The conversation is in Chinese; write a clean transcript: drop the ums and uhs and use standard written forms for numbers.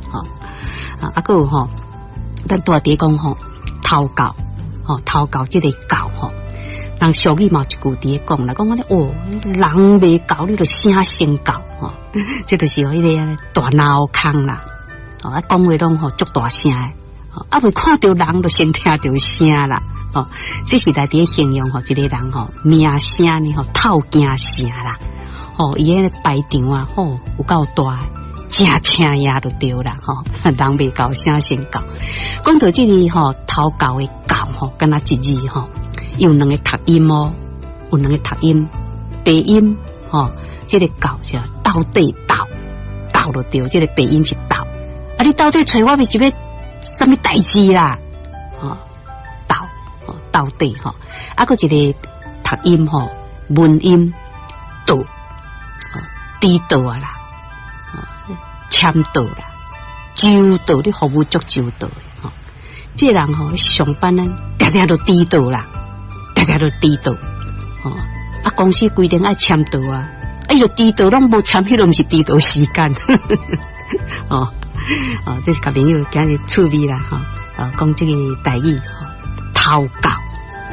还有吼，咱大弟讲吼，偷教，偷教这个教吼，人俗语嘛一句伫讲啦，讲我咧人未教你就声先教这就是迄个大脑空啦，讲话拢足大声的，未看到人就先听到声啦，这是来伫形容一个人名声呢透惊声啦，伊迄个排场有够大。正听也就对啦，人未教声先教。讲到这里偷教的教敢若一字有两个读音有两个读音，鼻音这个教是到底到就对，这个鼻音是到。你到底找我是要什么代志啦？到底还有一个读音文音道，地道啊啦。签到啦，周到你服务足周到的这人上班呢，定定都迟到啦，定定都迟到公司规定爱签到就迟到，拢无签，迄个毋是迟到时间这是甲朋友今日趣味啦讲这个台语偷教。